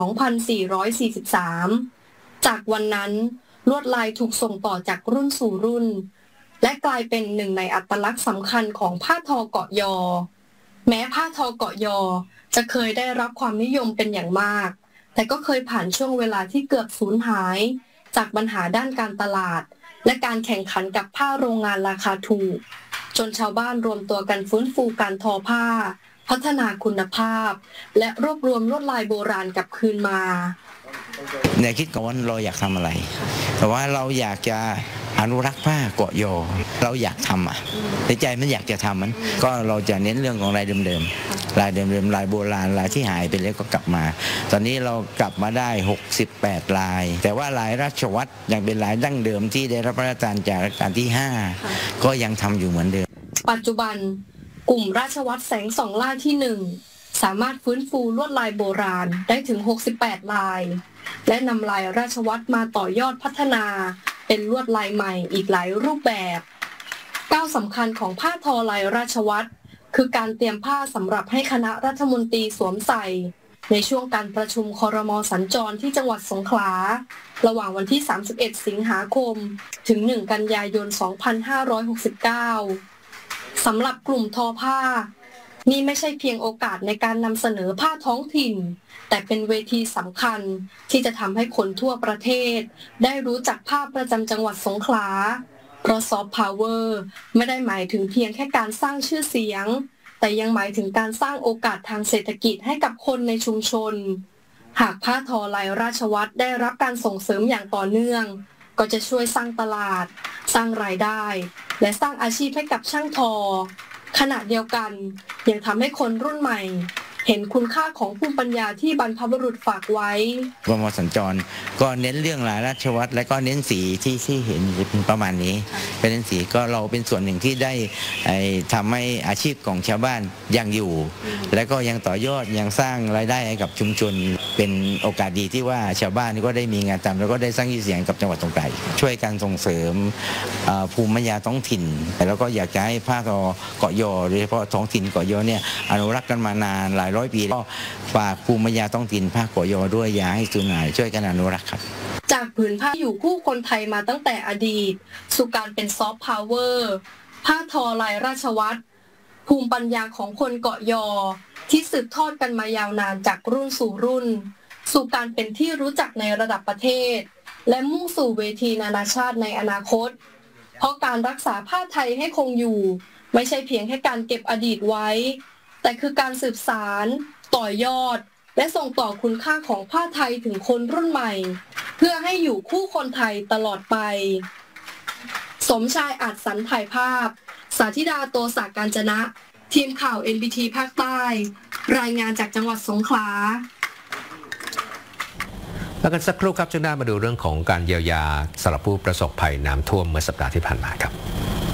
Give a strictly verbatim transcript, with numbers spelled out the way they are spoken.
สองพันสี่ร้อยสี่สิบสาม จากวันนั้นลวดลายถูกส่งต่อจากรุ่นสู่รุ่นและกลายเป็นหนึ่งในอัตลักษณ์สำคัญของผ้าทอเกาะยอแม้ผ้าทอเกาะยอจะเคยได้รับความนิยมเป็นอย่างมากแต่ก็เคยผ่านช่วงเวลาที่เกือบสูญหายจากปัญหาด้านการตลาดและการแข่งขันกับผ้าโรงงานราคาถูกจนชาวบ้านรวมตัวกันฟื้นฟูการทอผ้าพัฒนาคุณภาพและรวบรวมลวดลายโบราณกลับคืนมาในคิดก่อนว่าเราอยากทำอะไรแต่ว่าเราอยากจะอนุรักษ์ผ้าเกาะยอเราอยากทำอ่ะในใจมันอยากจะทำมันก็เราจะเน้นเรื่องของลายเดิมๆลายเดิมๆลายโบราณลายที่หายไปแล้วก็กลับมาตอนนี้เรากลับมาได้หกสิบแปดลายแต่ว่าลายราชวัตรยังเป็นลายดั้งเดิมที่ได้รับพระราชทานจากรัชกาลที่ห้าก็ยังทำอยู่เหมือนเดิมปัจจุบันกลุ่มราชวัตรแสงส่องล่าที่หนึ่งสามารถฟื้นฟูลวดลายโบราณได้ถึงหกสิบแปดลายและนำลายราชวัตรมาต่อยอดพัฒนาเป็นลวดลายใหม่อีกหลายรูปแบบก้าวสำคัญของผ้าทอลายราชวัตรคือการเตรียมผ้าสำหรับให้คณะรัฐมนตรีสวมใส่ในช่วงการประชุมครม.สัญจรที่จังหวัดสงขลาระหว่างวันที่สามสิบเอ็ดสิงหาคมถึงหนึ่งกันยายนสองพันห้าร้อยหกสิบเก้าสำหรับกลุ่มทอผ้านี่ไม่ใช่เพียงโอกาสในการนำเสนอผ้าท้องถิ่นแต่เป็นเวทีสำคัญที่จะทำให้คนทั่วประเทศได้รู้จักผ้าประจำจังหวัดสงขลาเพราะซอฟต์พาวเวอร์ไม่ได้หมายถึงเพียงแค่การสร้างชื่อเสียงแต่ยังหมายถึงการสร้างโอกาสทางเศรษฐกิจให้กับคนในชุมชนหากผ้าทอลายราชวัตรได้รับการส่งเสริมอย่างต่อเนื่องก็จะช่วยสร้างตลาดสร้างรายได้และสร้างอาชีพให้กับช่างทอขณะเดียวกันยังทำให้คนรุ่นใหม่เห็นคุณค่าของภูมิปัญญาที่บรรพบุรุษฝากไว้กรมสัญจรก็เน้นเรื่องลายราชวัตรและก็เน้นสีที่ที่เห็นประมาณนี้เป็นเน้นสีก็เราเป็นส่วนหนึ่งที่ได้ทำให้อาชีพของชาวบ้านยังอยู่และก็ยังต่อยอดยังสร้างรายได้ให้กับชุมชนเป็นโอกาสดีที่ว่าชาวบ้านก็ได้มีงานทำแล้วก็ได้สร้างชื่อเสียงกับจังหวัดสงขลาช่วยกันส่งเสริมภูมิปัญญาท้องถิ่นแล้วก็อยากจะให้ผ้าทอเกาะยอโดยเฉพาะท้องถิ่นเกาะยอเนี่ยอนุรักษ์กันมานานหลายร้อยปีก็ฝากภูมิปัญญาท้องถิ่นผ้าเกาะยอด้วยอย่าให้สูญหายช่วยกันอนุรักษ์ครับจากผืนผ้าอยู่คู่คนไทยมาตั้งแต่อดีตสู่การเป็นซอฟต์พาวเวอร์ผ้าทอลายราชวัตรภูมิปัญญาของคนเกาะยอที่สืบทอดกันมายาวนานจากรุ่นสู่รุ่นสู่การเป็นที่รู้จักในระดับประเทศและมุ่งสู่เวทีนานาชาติในอนาคตเพราะการรักษาผ้าไทยให้คงอยู่ไม่ใช่เพียงแค่การเก็บอดีตไว้แต่คือการสืบสานต่อยอดและส่งต่อคุณค่าของผ้าไทยถึงคนรุ่นใหม่เพื่อให้อยู่คู่คนไทยตลอดไปสมชายอาจสรรถ่ายภาพสาธิดาโตสากาญจนะทีมข่าว เอ็น บี ที ภาคใต้รายงานจากจังหวัดสงขลาแล้วกันสักครู่ครับช่วงหน้ามาดูเรื่องของการเยียวยาสำหรับผู้ประสบภัยน้ำท่วมเมื่อสัปดาห์ที่ผ่านมาครับ